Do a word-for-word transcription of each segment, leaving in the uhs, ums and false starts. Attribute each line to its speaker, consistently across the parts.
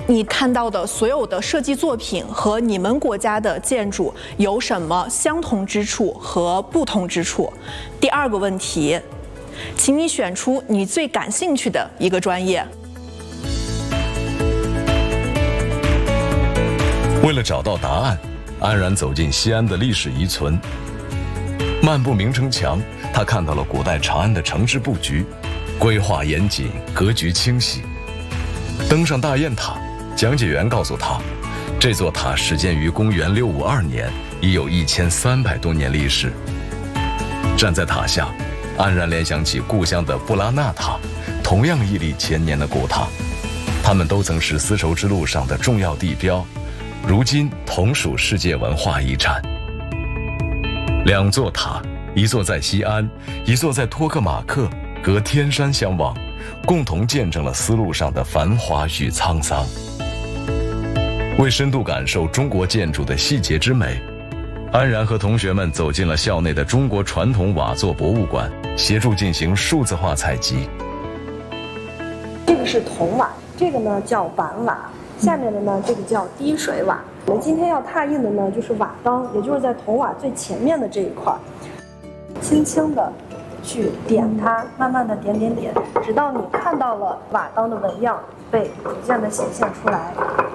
Speaker 1: 你看到的所有的设计作品和你们国家的建筑有什么相同之处和不同之处？第二个问题，请你选出你最感兴趣的一个专业。
Speaker 2: 为了找到答案，安然走进西安的历史遗存。漫步明城墙，他看到了古代长安的城市布局，规划严谨，格局清晰。登上大雁塔，讲解员告诉他，这座塔始建于公元六五二年，已有一千三百多年历史。站在塔下，安然联想起故乡的布拉纳塔，同样屹立千年的古塔，它们都曾是丝绸之路上的重要地标，如今同属世界文化遗产。两座塔，一座在西安，一座在托克马克，隔天山相望，共同见证了丝路上的繁华与沧桑。为深度感受中国建筑的细节之美，安然和同学们走进了校内的中国传统瓦作博物馆，协助进行数字化采集。
Speaker 3: 这个是铜瓦，这个呢叫板瓦，下面的呢这个叫滴水瓦。我们今天要拓印的呢就是瓦当，也就是在铜瓦最前面的这一块，轻轻的去点它，慢慢的点点点，直到你看到了瓦当的纹样被逐渐的显现出来。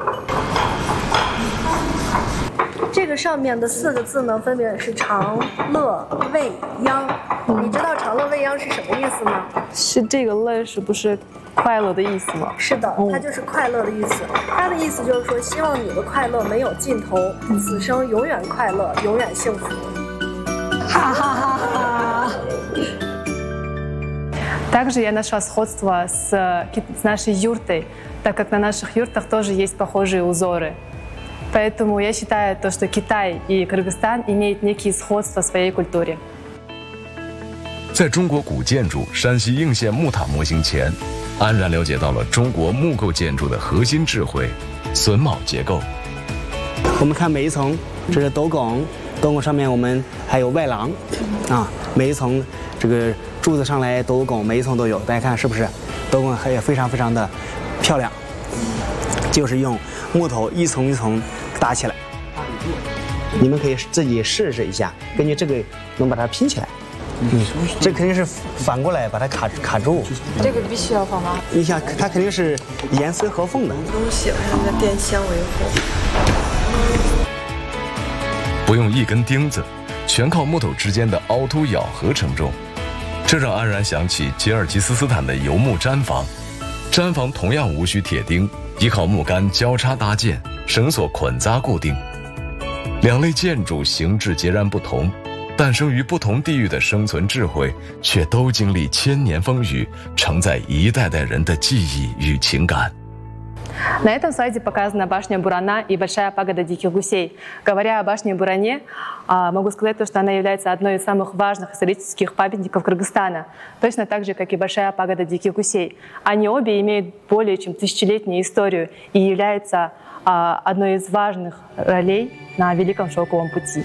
Speaker 3: 这个上面的四个字呢，分别是长乐未央。你知道长乐未央是什么意思吗？
Speaker 4: 是这个乐是不是快乐的意思吗？
Speaker 3: 是的，它就是快乐的意思。它的意思就是说，希望你的快乐没有尽头，此生永远快乐，永远幸福。
Speaker 4: 哈哈哈哈。Также я нашла сходство с, с нашей юртой, так как на наших юртах тоже есть похожие узоры. Поэтому я считаю, то, что Китай и Кыргызстан имеют некие сходства в своей культуре.
Speaker 2: 在中国古建筑山西应县木塔模型前，安然了解到了中国木构建筑的核心智慧——榫卯结构。
Speaker 5: 我们看每一层，这是斗拱，斗拱上面我们还有外廊，啊，每一层这个柱子上来斗拱，每一层都有，大家看是不是？斗拱也非常非常的漂亮，就是用木头一层一层搭起来。你们可以自己试试一下，根据这个能把它拼起来。嗯，这肯定是反过来把它卡卡住。
Speaker 4: 这个必须要放吗？
Speaker 5: 你想，它肯定是严丝合缝的。
Speaker 3: 我喜欢它的电纤维护。
Speaker 2: 不用一根钉子，全靠木头之间的凹凸咬合承重。这让安然想起吉尔吉斯斯坦的游牧毡房，毡房同样无需铁钉，依靠木杆交叉搭建，绳索捆扎固定。两类建筑形制截然不同，诞生于不同地域的生存智慧，却都经历千年风雨，承载一代代人的记忆与情感。
Speaker 4: На этом слайде показана башня Бурана и Большая пагода Диких Гусей. Говоря о башне Буране, могу сказать, что она является одной из самых важных исторических памятников Кыргызстана, точно так же, как и Большая пагода Диких Гусей. Они обе имеют более чем тысячелетнюю историю и являются одной из важных ролей на Великом Шелковом пути.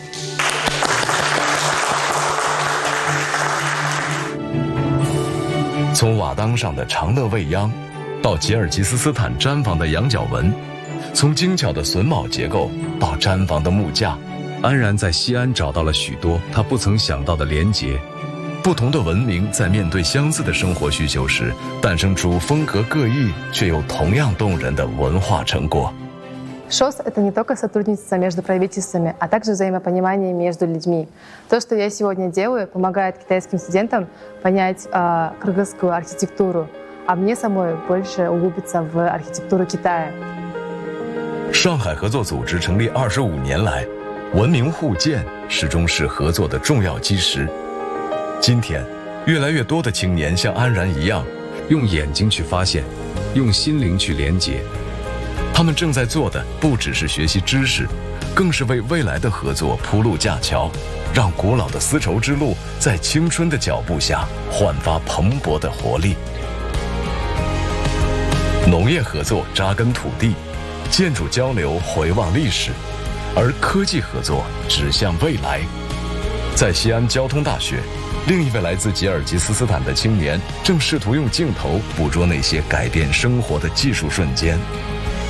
Speaker 2: 从瓦当上的长乐未央，到吉尔吉斯斯坦毡房的羊角纹，从精巧的榫卯结构到毡房的木架，安然在西安找到了许多他不曾想到的连结。不同的文明在面对相似的生活需求时，诞生出风格各异却又同样动人的文化成果。
Speaker 4: ШОС – это не только сотрудничество между правительствами, а также взаимопонимание между людьми. То, что я сегодня делаю, помогает китайским студентам понять э, кыргызскую архитектуру, а мне самой больше углубиться в архитектуру Китая.
Speaker 2: 上海合作组织成立二十五年来，文明互鉴始终是合作的重要基石。今天，越来越多的青年像安然一样，用眼睛去发现，用心灵去连结。他们正在做的不只是学习知识，更是为未来的合作铺路架桥，让古老的丝绸之路在青春的脚步下焕发蓬勃的活力。农业合作扎根土地，建筑交流回望历史，而科技合作指向未来。在西安交通大学，另一位来自吉尔吉斯斯坦的青年正试图用镜头捕捉那些改变生活的技术瞬间。